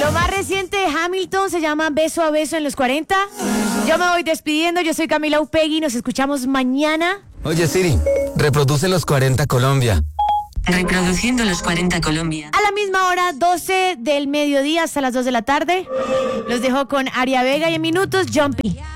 Lo más reciente de Hamilton se llama Beso a Beso en los 40. Yo me voy despidiendo, yo soy Camila Upegui, nos escuchamos mañana. Oye Siri, reproduce los 40 Colombia. Reproduciendo los 40 Colombia. A la misma hora, 12 del mediodía hasta las 2 de la tarde. Los dejo con Aria Vega y en minutos, Jumpy.